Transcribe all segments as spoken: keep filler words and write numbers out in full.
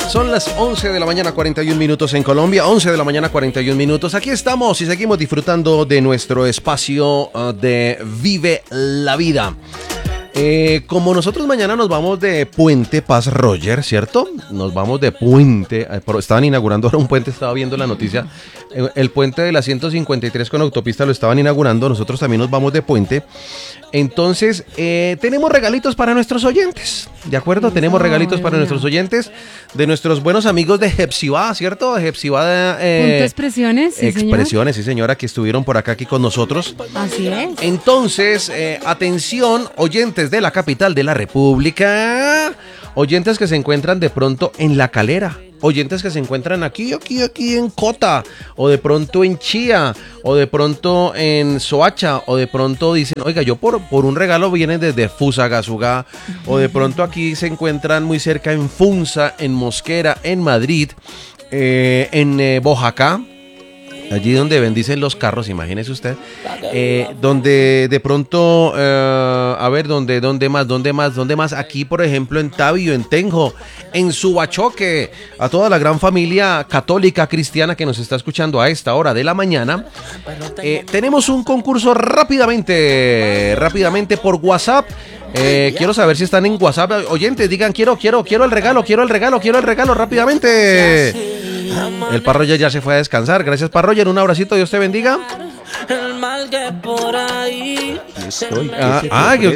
Son las once de la mañana, cuarenta y un minutos en Colombia, once de la mañana, cuarenta y un minutos. Aquí estamos y seguimos disfrutando de nuestro espacio uh, de Vive la Vida. Eh, como nosotros mañana nos vamos de Puente Paz Roger, ¿cierto? Nos vamos de puente, eh, estaban inaugurando ahora un puente, estaba viendo la noticia, eh, el puente de la ciento cincuenta y tres con autopista lo estaban inaugurando, nosotros también nos vamos de puente. Entonces, eh, tenemos regalitos para nuestros oyentes, ¿de acuerdo? Tenemos regalitos para nuestros oyentes de nuestros buenos amigos de Hepzibah, ¿cierto? De Hepzibah. Eh, Punto Expresiones, sí, Expresiones, señor. sí, señora, que estuvieron por acá aquí con nosotros. Así es. Entonces, eh, atención, oyentes de la capital de la República, oyentes que se encuentran de pronto en La Calera, oyentes que se encuentran aquí, aquí, aquí en Cota, o de pronto en Chía, o de pronto en Soacha, o de pronto dicen, oiga, yo por, por un regalo vienen desde Fusagasugá, o de pronto aquí se encuentran muy cerca en Funza, en Mosquera, en Madrid, eh, en eh, Boyacá, allí donde bendicen los carros, imagínese usted, eh, donde de pronto, eh, a ver, donde, dónde más, dónde más, dónde más, aquí por ejemplo en Tabio, en Tenjo, en Subachoque, a toda la gran familia católica cristiana que nos está escuchando a esta hora de la mañana, eh, tenemos un concurso rápidamente, rápidamente por WhatsApp. Eh, quiero saber si están en WhatsApp, oyentes, digan quiero, quiero, quiero el regalo, quiero el regalo, quiero el regalo, rápidamente. El Parroyer ya se fue a descansar. Gracias, Parroyer. Un abracito. Dios te bendiga. Estoy, Ah, ah yo,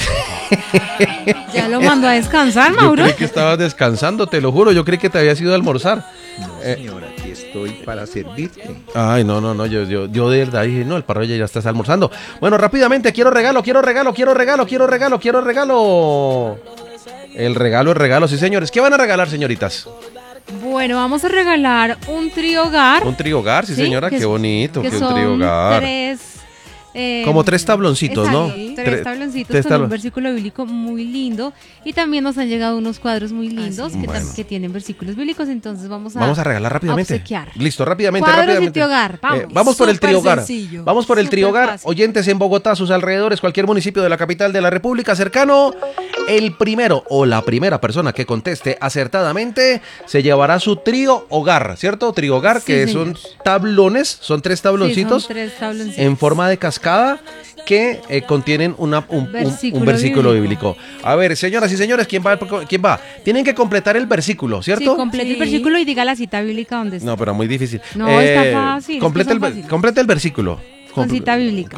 Ya lo mandó a descansar, yo Mauro. creí que estabas descansando, te lo juro. Yo creí que te habías ido a almorzar. No, señora, aquí estoy para servirte. Ay, no, no, no. Yo, yo, yo de verdad dije, no, el Parroyer ya estás almorzando. Bueno, rápidamente. Quiero regalo, quiero regalo, quiero regalo, quiero regalo, quiero regalo. El regalo, el regalo, sí, señores. ¿Qué van a regalar, señoritas? Bueno, vamos a regalar un triogar. Un triogar, sí, ¿sí? señora, Que qué bonito, que que un son triogar. Tres, eh, Como tres tabloncitos, exacto, ¿no? Tres Tre- tabloncitos tres con tablo- un versículo bíblico muy lindo. Y también nos han llegado unos cuadros muy lindos que, Bueno. tam- que tienen versículos bíblicos. Entonces vamos a, Vamos a regalar rápidamente. obsequiar. Listo, rápidamente, Cuadros rápidamente. y triogar, vamos. Eh, vamos por el Súper triogar. sencillo. Vamos por el Súper triogar. fácil. Oyentes en Bogotá, sus alrededores, cualquier municipio de la capital de la República cercano, el primero o la primera persona que conteste acertadamente se llevará su trío hogar, ¿cierto? Trío hogar, Sí, que señor. son tablones, son tres Sí, tabloncitos son tres tabloncitos. en forma de cascada que eh, contienen una, un, un- Versículo un versículo bíblico. bíblico. A ver, señoras y señores, ¿quién va? ¿Quién va? Tienen que completar el versículo, Sí, ¿cierto? complete el Sí. versículo y diga la cita bíblica donde está. No, pero muy difícil. No, está fácil, es Complete que el, son ver- fáciles. complete el versículo. Con Comple- cita bíblica.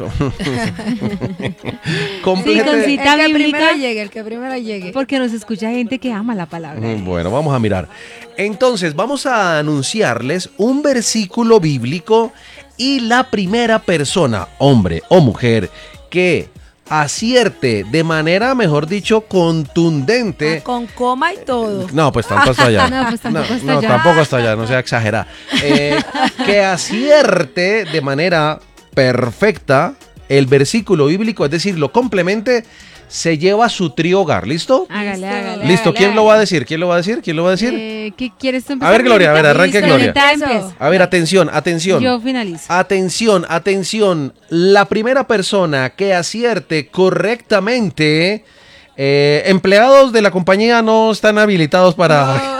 Complete- Sí, con El cita que bíblica. primero llegue, el que primero llegue. Porque nos escucha gente que ama la palabra. Mm, Bueno, vamos a mirar. Entonces, vamos a anunciarles un versículo bíblico y la primera persona, hombre o mujer, que acierte de manera, mejor dicho, contundente. Ah, con coma y todo. No, pues tanto hasta allá. No, pues tampoco no, hasta no, allá. tampoco hasta allá, no sea exagerada. Eh, que acierte de manera perfecta el versículo bíblico, es decir, lo complemente, se lleva su trío hogar. ¿Listo? Hágale, hágale. Listo, hágale, ¿quién lo hágale. va a decir? ¿Quién lo va a decir? ¿Quién lo va a decir? Eh, ¿Qué quieres tú A empezar? ver, Gloria, a ver, arranque, Listo, Gloria. ahorita Eso. empieza. A ver, atención, atención. Yo finalizo. Atención, atención. La primera persona que acierte correctamente, eh, empleados de la compañía no están habilitados para...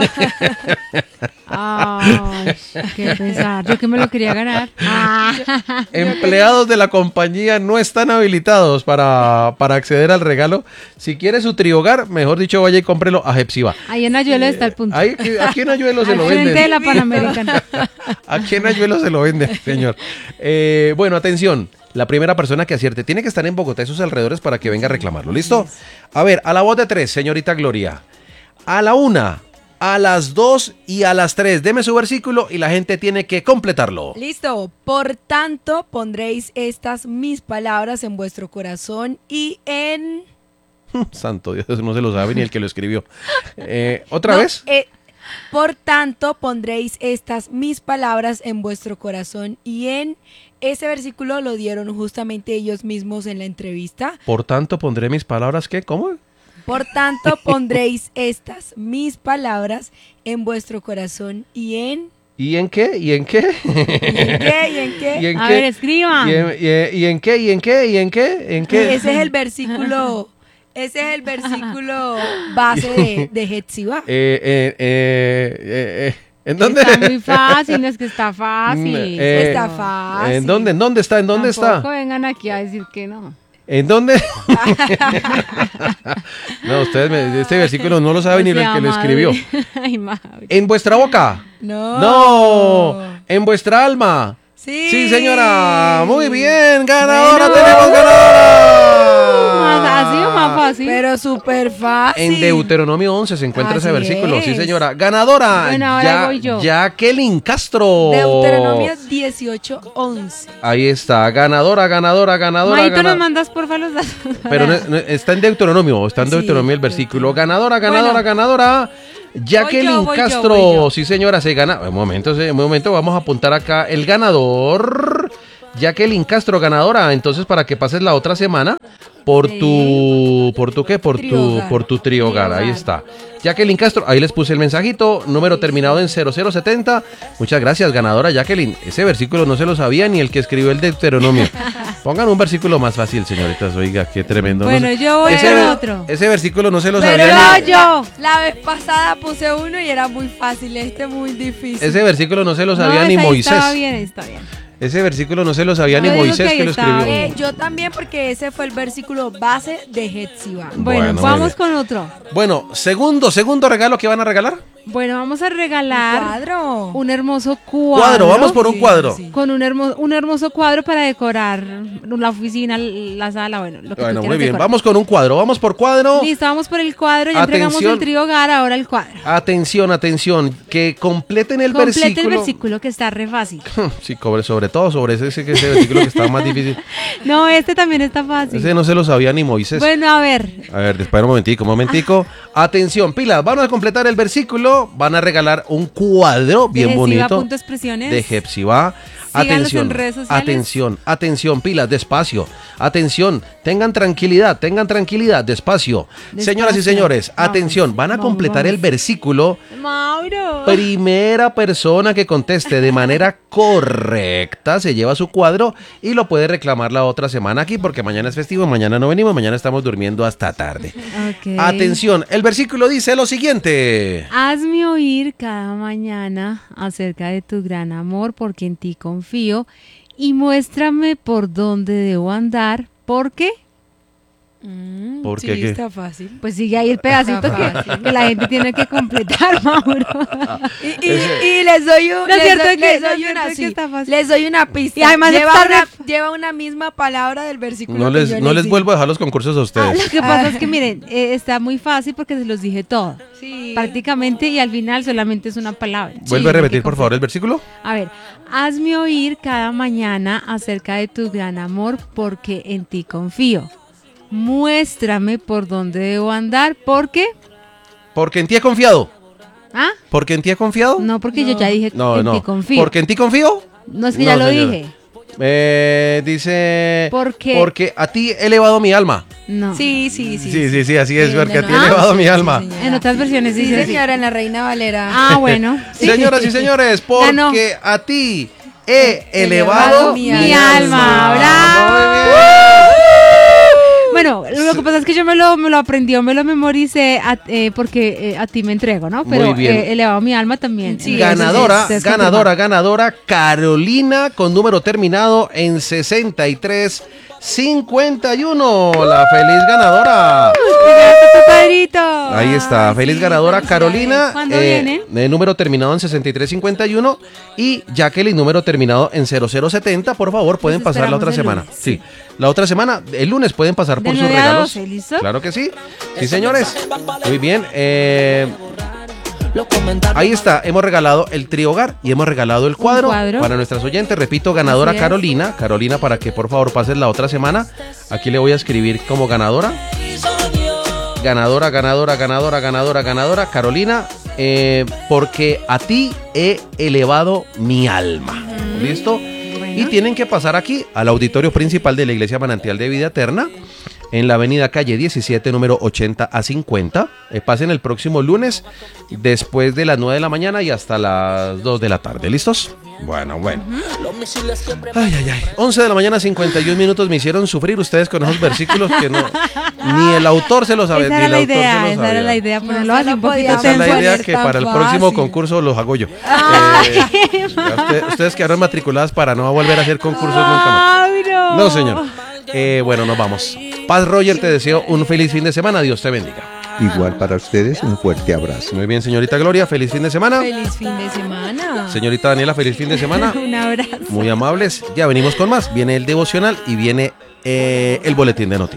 Ay, qué pesar. Yo que me lo quería ganar. Ah. Empleados de la compañía no están habilitados para, para acceder al regalo. Si quiere su triogar, mejor dicho, vaya y cómprelo a Hepzibah. Ahí en Ayuelo está el punto. Ahí, aquí en Ayuelo se Al lo frente de venden. la Panamericana. Aquí en Ayuelo se lo venden, señor. Eh, bueno, atención. La primera persona que acierte tiene que estar en Bogotá y sus alrededores para que venga a reclamarlo. ¿Listo? A ver, a la voz de tres, señorita Gloria. A la una, a las dos y a las tres. Deme su versículo y la gente tiene que completarlo. Listo. Por tanto, pondréis estas mis palabras en vuestro corazón y en... Santo Dios, no se lo sabe ni el que lo escribió. Eh, ¿Otra No, vez? eh, por tanto, pondréis estas mis palabras en vuestro corazón y en... Ese versículo lo dieron justamente ellos mismos en la entrevista. Por tanto, pondré mis palabras, ¿qué? ¿Cómo? Por tanto, pondréis estas mis palabras en vuestro corazón y en... ¿Y en qué? ¿Y en qué? ¿Y en qué? ¿Y en qué? ¿Y en A qué? ver, escriban. ¿Y en, y en- y en qué? ¿Y en qué? ¿Y en qué? ¿En qué? Ese es el versículo Ese es el versículo base de, de Hetziba. Eh, eh, eh, eh, eh, ¿En dónde? Está muy fácil, no es que está fácil. Eh, Está fácil. ¿En dónde? ¿En dónde está? ¿En dónde Tampoco está? vengan aquí a decir que no. ¿En dónde? No, ustedes, me- este versículo no lo sabe ni O el sea, que lo madre. escribió. Ay, madre. ¿En vuestra boca? No. No. ¿En vuestra alma? Sí. Sí, señora. Muy bien. Ganadora, Bueno. tenemos Más ganadora. así o más fácil. Pero súper fácil. En Deuteronomio once se encuentra ese Así versículo. Sí, es. señora. Ganadora. Bueno, ahora Ya- voy yo. Jacqueline Castro. Deuteronomio dieciocho once. Ahí está. Ganadora, ganadora, ganadora. Maito, gana- nos mandas porfa los datos. Pero no- no- está en Deuteronomio, está en Sí, Deuteronomio el versículo. Ganadora, ganadora, Bueno. ganadora. Jacqueline voy yo, Castro. voy yo. Sí, señora, se gana. Un momento, sí, un momento, vamos a apuntar acá el ganador. Jacqueline Castro, ganadora. Entonces, para que pases la otra semana por Sí. tu. ¿Por tu qué? Por tu, Triogar. por tu triogar. Ahí Triogar. está. Jacqueline Castro, ahí les puse el mensajito. Número terminado en cero cero setenta. Muchas gracias, ganadora Jacqueline. Ese versículo no se lo sabía ni el que escribió el Deuteronomio. Pongan un versículo más fácil, señoritas. Oiga, qué tremendo. No Bueno, sé- yo voy ese, con ver- otro. ese versículo no se lo Pero sabía yo, yo. La vez pasada puse uno y era muy fácil. Este muy difícil. ni. Ese versículo no se lo sabía No, ni esa ahí Moisés. Estaba bien, está bien. Ese versículo no se lo sabía Yo ni digo Moisés que que, ahí lo estaba escribió. bien. Eh, yo también porque ese fue el versículo base de Hetziba. Bueno, Bueno, muy vamos bien. con otro. Bueno, segundo, segundo regalo que van a regalar. Bueno, vamos a regalar Cuadro. un hermoso cuadro. Cuadro, vamos por un Sí, cuadro. sí. Con un, hermo- un hermoso cuadro para decorar la oficina, la sala, bueno, lo que tú Bueno, muy quieras bien, decorar. vamos con un cuadro, vamos por cuadro. Listo, vamos por el cuadro, ya entregamos Atención. el trío hogar, ahora el cuadro. Atención, atención, que completen el Complete versículo. el versículo que está re fácil. Sí, sobre, sobre todo sobre ese, ese, ese versículo que está más difícil. No, este también está fácil. Ese no se lo sabía ni Moisés. Bueno, a ver, A ver, espera un momentico, un momentico. Atención, pilas, van a completar el versículo, van a regalar un cuadro bien de bonito punto expresiones. de Hepzibah. Síganos Atención, en redes sociales. atención, atención, pilas, despacio. Atención, tengan tranquilidad, tengan tranquilidad, despacio. Despacio. Señoras y señores, Vamos, atención, van a vamos, completar vamos. el versículo. Mauro. Primera persona que conteste de manera correcta se lleva su cuadro y lo puede reclamar la otra semana aquí porque mañana es festivo, mañana no venimos, mañana estamos durmiendo hasta tarde. Ok. Atención, el versículo dice lo siguiente. Hazme oír cada mañana acerca de tu gran amor, porque en ti confío, y muéstrame por dónde debo andar, porque Mm, ¿Por sí, qué qué? está fácil. pues sigue ahí el pedacito que, que la gente tiene que completar, Mauro. Y, y- y les doy un, Lo les cierto doy- es que- les lo doy cierto una, es que sí, está fácil. les doy una pista. Y además lleva, está una, re- lleva una misma palabra del versículo. No que les, yo no les di. vuelvo a dejar los concursos a Ah, ustedes. lo que pasa es que miren, eh, está muy fácil porque se los dije todo, Sí. prácticamente, y al final solamente es una palabra. Vuelve a Sí, repetir, que por favor, el versículo. A ver, hazme oír cada mañana acerca de tu gran amor, porque en ti confío. Muéstrame por dónde debo andar, porque... Porque en ti he confiado. ¿Ah? ¿Porque en ti he confiado? No, porque yo No. ya dije no. en no. ti confío. ¿Porque en ti confío? No, es que No, ya lo señora. dije. Eh, dice... Porque- Porque a ti he elevado mi alma. No. Sí, sí, sí. Sí, sí, sí, así es, Sí, porque de a ti he nuevo. elevado Sí, mi sí, alma. señora. En otras versiones Sí, dice así. señora, en la Reina Valera. Ah, bueno. Sí. Señoras y señores, porque Ganó. a ti he Elevado elevado mi Mi alma. alma. Muy ¡Bravo! bien. Bueno, lo que pasa es que yo me lo, me lo aprendí, me lo memoricé a- eh, porque eh, a ti me entrego, ¿no? Pero Muy bien. eh, elevado mi alma también. Sí, Ganadora, Entonces, ganadora, ganadora, Carolina, con número terminado en sesenta y tres cincuenta y uno. La feliz ganadora. ¡Gracias, Padrito! Ahí está, Ay, feliz sí, ganadora felicidades. Carolina. ¿Cuándo vienen? eh, número terminado en sesenta y tres cincuenta y uno y Jacqueline, número terminado en cero cero setenta. Por favor, pueden Los pasar la otra esperamos el semana. lunes. Sí, la otra semana, el lunes pueden pasar De por sus nueve a regalos. doce, ¿listo? Claro que sí. Sí, señores. Muy bien. eh, Ahí está, hemos regalado el triogar y hemos regalado el cuadro, cuadro. para nuestras oyentes. Repito, ganadora Así es. Carolina. Carolina, para que por favor pases la otra semana. Aquí le voy a escribir como ganadora. Ganadora, ganadora, ganadora, ganadora, ganadora. Carolina, eh, porque a ti he elevado mi alma. ¿Listo? Y tienen que pasar aquí al auditorio principal de la Iglesia Manantial de Vida Eterna. en la avenida calle diecisiete, número ochenta a cincuenta. Eh, pasen el próximo lunes, después de las nueve de la mañana y hasta las dos de la tarde. ¿Listos? Bueno, bueno. Ay, ay, ay. once de la mañana, cincuenta y un minutos. Me hicieron sufrir ustedes con esos versículos que no, ni el autor se los sabe. Esa Ni era el la autor se idea, los esa era sabía. la idea, ponerlo No, así no un poquito podía Esa es la tenso. idea ser que tan para el próximo fácil. concurso los hago yo. Eh, ya usted- ustedes quedaron matriculadas para no volver a hacer concursos nunca más. Ay, no. No, señor. Eh, bueno, nos vamos. Paz, Roger, te deseo un feliz fin de semana. Dios te bendiga. Igual para ustedes, un fuerte abrazo. Muy bien, señorita Gloria, feliz fin de semana. Feliz fin de semana. Señorita Daniela, feliz fin de semana. Un abrazo. Muy amables. Ya venimos con más. Viene el devocional y viene eh, el boletín de noticias.